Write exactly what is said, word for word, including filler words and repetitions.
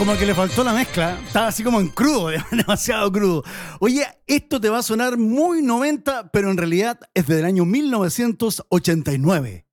Como que le faltó la mezcla. Estaba así como en crudo, demasiado crudo. Oye, esto te va a sonar muy noventa, pero en realidad es del año mil novecientos ochenta y nueve.